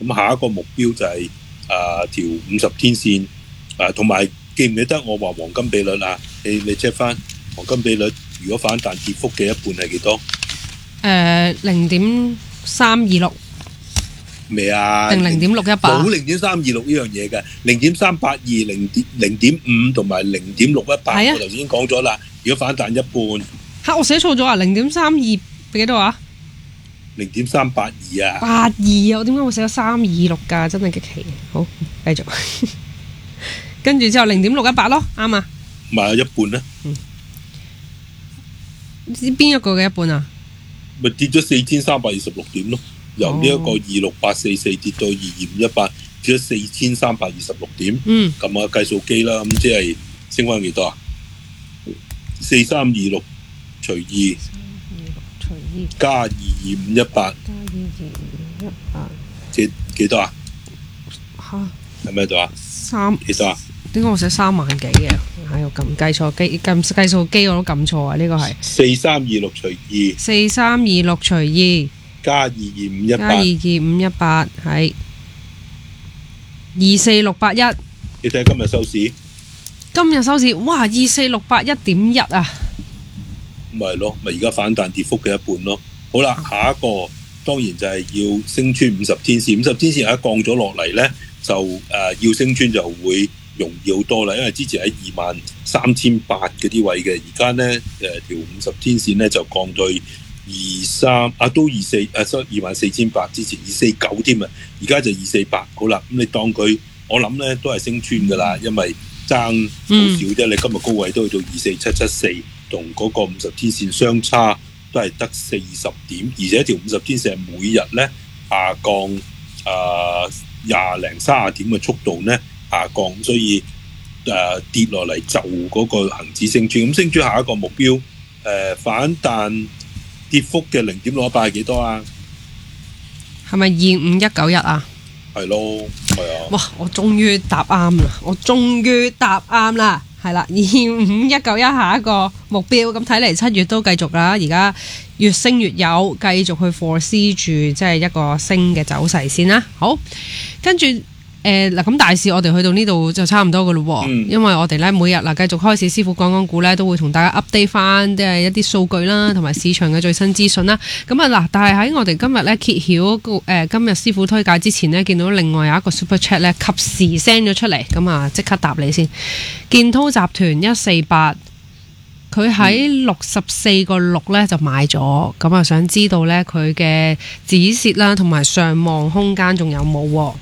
咁下一個目標就係條50天線同埋記唔記得我話黃金比率啊？你 check 翻黃金比率，如果反彈跌幅嘅一半係幾多 ？0.326 未啊？ 定0.618？ 冇0.326呢樣嘢嘅，0.382、0.5同埋0.618。我頭先已經講咗啦。如果反彈一半， 我寫錯咗啊！0.32幾多啊 ？0.382啊 ！82啊！我點解會寫咗326㗎？真係極奇。好，繼續。跟住之後0.618咯，啱啊！ 咪一半咧？ 邊一個嘅一半啊？ 咪跌咗4326點咯，由呢一個26844跌到22518，跌咗4326點。咁啊計數機啦，咁即係升翻幾多啊？4326除2加22518，幾多啊？係咪度啊？3幾多啊？ 點解我寫3萬幾嘅？我撳計錯機，計數機我都撳錯啊！呢個係 4326除2，4326 除2 加22518， 係24681。 你睇下今日收市， 哇！24681.1啊！ 咪係咯，咪而家反彈跌幅嘅一半咯。好啦，下一個當然就係要升穿50天線，50天線而家降咗落嚟咧，就要升穿就會容易好多啦，因為之前喺23800嗰啲位嘅，而家咧條50天線咧就降到都24000，之前249添啊，而家就248。好啦，咁你當佢，我諗咧都係升穿噶啦，因為爭好少啫。你今日高位都去到24774，同嗰個50天線相差都係得40點，而且條50天線係每日咧下降20零30點嘅速度咧下降，所以跌落嚟就嗰個恆指升穿。咁升穿下一個目標反彈跌幅嘅0.618係幾多啊？ 係咪25191啊？ 係咯，係啊！ 哇！我終於答啱啦，係啦，25191下一個目標。咁睇嚟7月都繼續啦，而家越升越有，繼續去 foresee 住即係一個升嘅走勢先啦。好，跟住咁大市我哋去到呢度就差唔多噶咯，因為我哋咧每日繼續開始師傅講股咧，都會同大家 update 翻即係一啲數據啦，同埋市場嘅最新資訊啦。咁但係喺我哋今日咧揭曉今日師傅推介之前呢，見到另外有一個 super chat 咧，及時 send 咗出嚟，咁即刻答你先。建滔集團148，佢喺64.6咧就買咗，咁想知道咧佢嘅止蝕啦，同埋上望空間仲有冇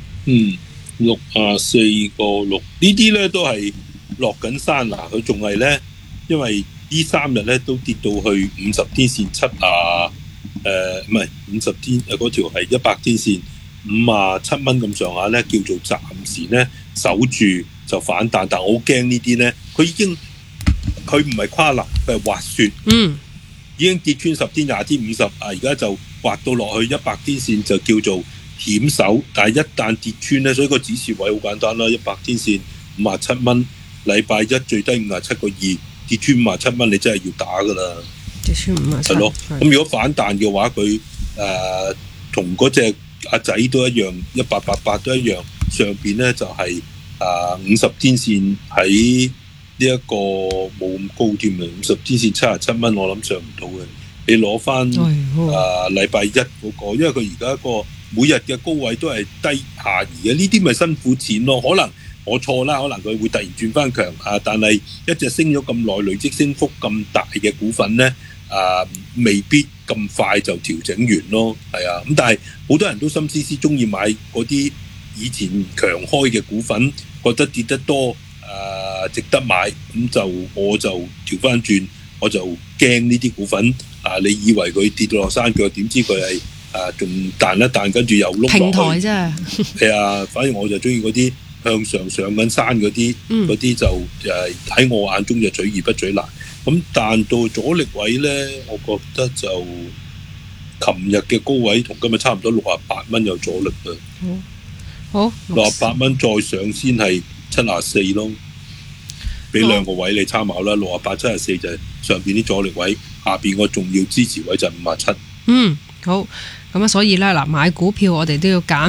？64.6呢啲咧都係落緊山嗱，佢仲係咧，因為呢3日咧都跌到去50天線唔係50天嗰條係100天線57蚊咁上下咧，叫做暫時咧守住就反彈，但我好驚呢啲咧，佢唔係跨欄，佢係滑雪，已經跌穿10天、20天、50而家就滑到落去100天線就叫做險守，但係一旦跌穿咧，所以個止蝕位好簡單啦，100天線57蚊，禮拜一最低57.2，跌穿57蚊，你真係要打噶啦， 跌穿57 係咯。咁如果反彈嘅話，佢同嗰隻阿仔都一樣，1888都一樣，上邊咧就係50天線喺呢一個冇咁高添啊，50天線77蚊，我諗上唔到嘅。你攞翻禮拜一嗰個，因為佢而家個每日嘅高位都係低下移嘅，呢啲咪辛苦錢咯。可能我錯啦，可能佢會突然轉翻強但係一隻升咗咁耐，累積升幅咁大嘅股份咧未必咁快就調整完咯。係啊，咁但係好多人都心思思中意買嗰啲以前強開嘅股份，覺得跌得多值得買，咁我就調翻轉，我就驚呢啲股份你以為佢跌到落山腳，點知佢係仲彈一彈，跟住又碌落去平台啫。 係啊，反而我就中意嗰啲向上上緊山嗰啲，嗰啲就喺我眼中就取易不取難。咁彈到阻力位咧，我覺得就琴日嘅高位同今日差唔多68蚊有阻力啦。 好 68蚊再上先係74咯，俾兩個位你參考啦。68、74就係上邊啲阻力位，下邊個重要支持位就係57。 好，咁所以咧買股票我哋都要揀。